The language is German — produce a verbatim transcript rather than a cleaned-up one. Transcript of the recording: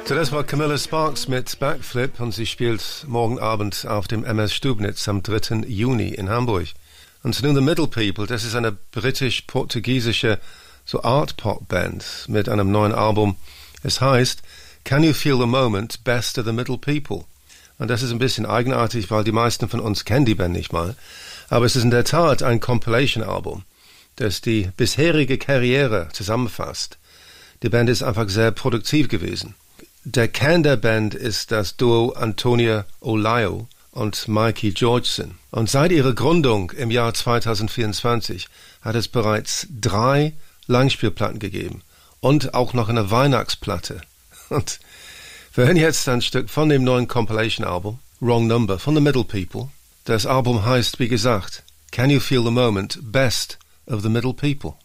Zuerst war Camilla Sparks mit Backflip und sie spielt morgen Abend auf dem M S Stubnitz am dritten Juni in Hamburg. Und nun The Middle People, das ist eine britisch-portugiesische so Art-Pop-Band mit einem neuen Album. Es heißt Can You Feel the Moment, Best of the Middle People. Und das ist ein bisschen eigenartig, weil die meisten von uns kennen die Band nicht mal. Aber es ist in der Tat ein Compilation-Album, das die bisherige Karriere zusammenfasst. Die Band ist einfach sehr produktiv gewesen. Der Kern der Band ist das Duo Antonia Olayo und Mikey Georgeson. Und seit ihrer Gründung im Jahr zweitausendvierundzwanzig hat es bereits drei Langspielplatten gegeben und auch noch eine Weihnachtsplatte. Und wir hören jetzt ein Stück von dem neuen Compilation-Album, Wrong Number, von The Middle People. Das Album heißt, wie gesagt, Can You Feel the Moment, Best of the Middle People.